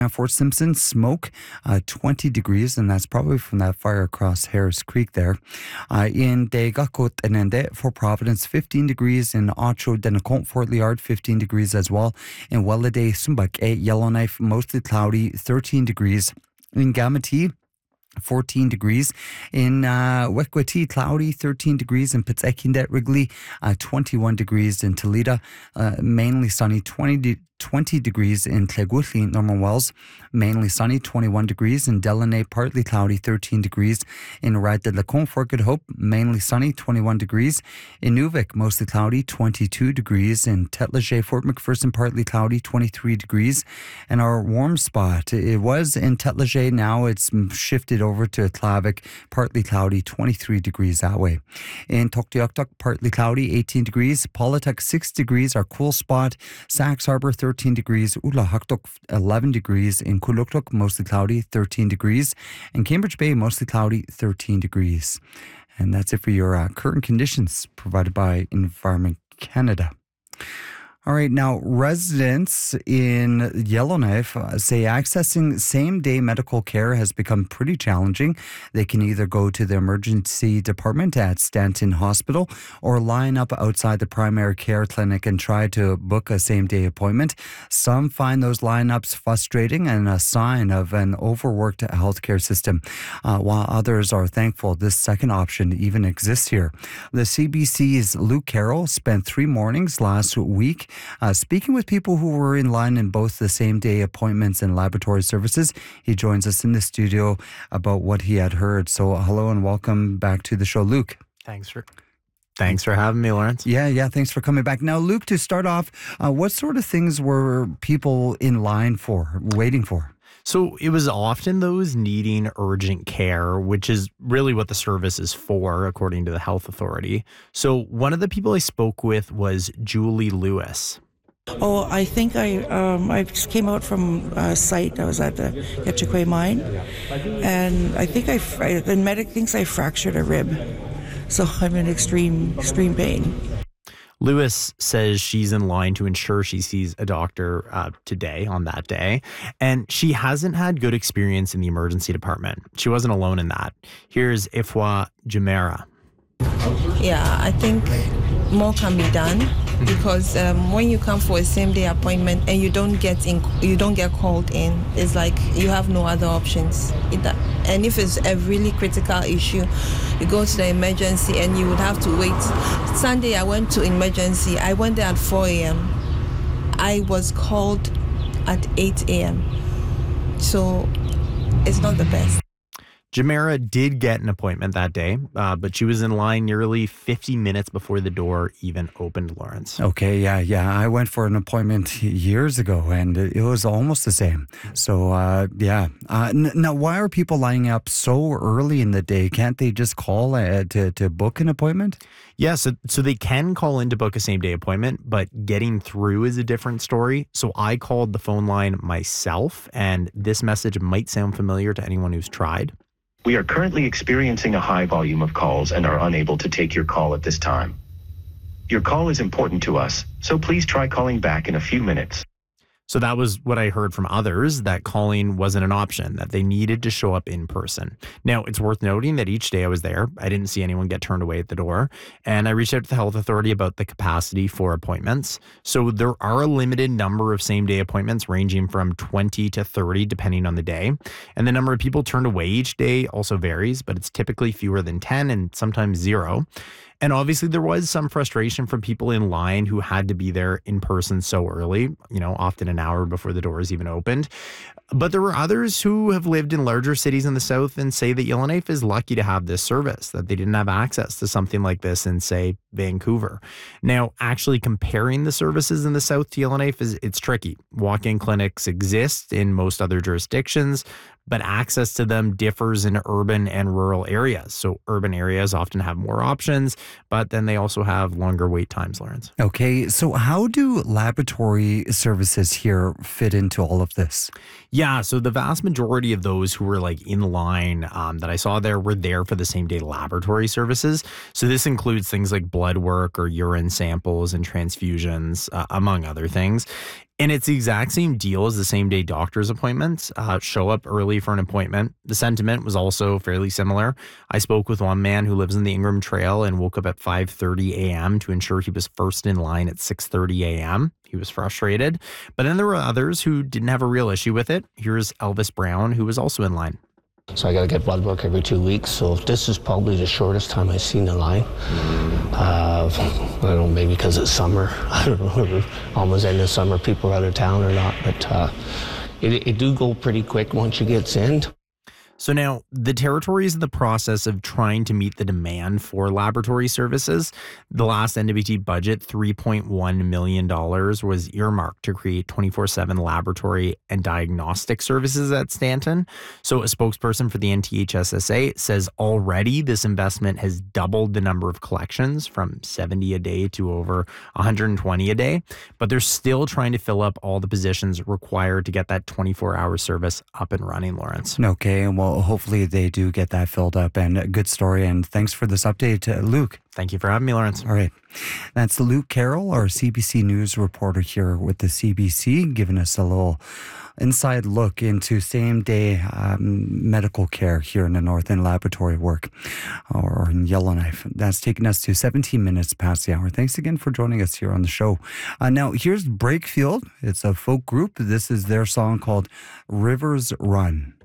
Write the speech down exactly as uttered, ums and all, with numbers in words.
Fort Simpson, smoke, uh, twenty degrees, and that's probably from that fire across Harris Creek there. Uh, in Degakot Enende, Fort Providence, fifteen degrees. In Ocho Denacont, Fort Liard, fifteen degrees as well. In Welladay, Sumbak, Yellowknife, mostly cloudy, thirteen degrees. In Gamati, fourteen degrees. In uh, Wekwati, cloudy, thirteen degrees. In Pitsekindet, Wrigley, uh, twenty-one degrees. In Toledo, uh, mainly sunny, twenty de- twenty degrees. In Tleguthli, Norman Wells, mainly sunny, twenty-one degrees. In Delaney, partly cloudy, thirteen degrees. In Rad de Lacombe, Fort Good Hope, mainly sunny, twenty-one degrees. In Nuvik, mostly cloudy, twenty-two degrees. In Tetleger, Fort McPherson, partly cloudy, twenty-three degrees. And our warm spot, it was in Tetleger, now it's shifted over to Tlavik, partly cloudy, twenty-three degrees that way. In Tuktoyaktuk, partly cloudy, eighteen degrees. Polituk, six degrees, our cool spot. Sax Harbor, thirteen degrees. Ulahaktuk, eleven degrees. In Kuluktuk, mostly cloudy, thirteen degrees. In Cambridge Bay, mostly cloudy, thirteen degrees. And that's it for your uh, current conditions provided by Environment Canada. All right, now residents in Yellowknife uh, say accessing same-day medical care has become pretty challenging. They can either go to the emergency department at Stanton Hospital or line up outside the primary care clinic and try to book a same-day appointment. Some find those lineups frustrating and a sign of an overworked healthcare system, uh, while others are thankful this second option even exists here. The C B C's Luke Carroll spent three mornings last week Uh, speaking with people who were in line in both the same-day appointments and laboratory services. He joins us in the studio about what he had heard. So hello and welcome back to the show, Luke. Thanks for thanks for having me, Lawrence. Yeah, yeah, thanks for coming back. Now, Luke, to start off, uh, what sort of things were people in line for, waiting for? So it was often those needing urgent care, which is really what the service is for, according to the health authority. So one of the people I spoke with was Julie Lewis. Oh, I think I um, I just came out from a site. I was at the Ketchiquay mine, and I think I, I the medic thinks I fractured a rib, so I'm in extreme extreme pain. Lewis says she's in line to ensure she sees a doctor uh, today on that day, and she hasn't had good experience in the emergency department. She wasn't alone in that. Here's Ifwa Jamera. Yeah, I think more can be done because um, when you come for a same day appointment and you don't get in, you don't get called in, it's like you have no other options. It, and if it's a really critical issue, you go to the emergency and you would have to wait. Sunday I went to emergency. I went there at four a.m. I was called at eight a.m. So it's not the best. Jamera did get an appointment that day, uh, but she was in line nearly fifty minutes before the door even opened, Lawrence. Okay, yeah, yeah. I went for an appointment years ago, and it was almost the same. So, uh, yeah. Uh, n- now, why are people lining up so early in the day? Can't they just call uh, to, to book an appointment? Yeah, so, so they can call in to book a same-day appointment, but getting through is a different story. So I called the phone line myself, and this message might sound familiar to anyone who's tried. We are currently experiencing a high volume of calls and are unable to take your call at this time. Your call is important to us, so please try calling back in a few minutes. So that was what I heard from others, that calling wasn't an option, that they needed to show up in person. Now, it's worth noting that each day I was there, I didn't see anyone get turned away at the door. And I reached out to the health authority about the capacity for appointments. So there are a limited number of same-day appointments ranging from twenty to thirty, depending on the day. And the number of people turned away each day also varies, but it's typically fewer than ten and sometimes zero. And obviously there was some frustration from people in line who had to be there in person so early, you know, often an hour before the doors even opened. But there were others who have lived in larger cities in the South and say that Yellowknife is lucky to have this service, that they didn't have access to something like this in, say, Vancouver. Now, actually comparing the services in the South to Yellowknife is it's tricky. Walk-in clinics exist in most other jurisdictions, but access to them differs in urban and rural areas. So urban areas often have more options, but then they also have longer wait times, Lawrence. Okay, so how do laboratory services here fit into all of this? Yeah, so the vast majority of those who were like in line um, that I saw there were there for the same day laboratory services. So this includes things like blood work or urine samples and transfusions, uh, among other things. And it's the exact same deal as the same day doctor's appointments. Uh, show up early for an appointment. The sentiment was also fairly similar. I spoke with one man who lives in the Ingram Trail and woke up at five thirty a.m. to ensure he was first in line at six thirty a.m. He was frustrated. But then there were others who didn't have a real issue with it. Here's Elvis Brown, who was also in line. So I got to get blood work every two weeks. So this is probably the shortest time I've seen in line. Uh, I don't know, maybe because it's summer. I don't know, almost end of summer, people are out of town or not. But uh, it, it do go pretty quick once you get in. So now the territory is in the process of trying to meet the demand for laboratory services. The last N W T budget, three point one million dollars, was earmarked to create twenty-four seven laboratory and diagnostic services at Stanton. So a spokesperson for the N T H S S A says already this investment has doubled the number of collections from seventy a day to over one hundred twenty a day. But they're still trying to fill up all the positions required to get that twenty-four hour service up and running, Lawrence. Okay, well, hopefully they do get that filled up, and a good story. And thanks for this update, uh, Luke. Thank you for having me, Lawrence. All right. That's Luke Carroll, our C B C News reporter here with the C B C, giving us a little inside look into same-day um, medical care here in the North End Laboratory work, or in Yellowknife. That's taking us to seventeen minutes past the hour. Thanks again for joining us here on the show. Uh, now, here's Breakfield. It's a folk group. This is their song called Rivers Run.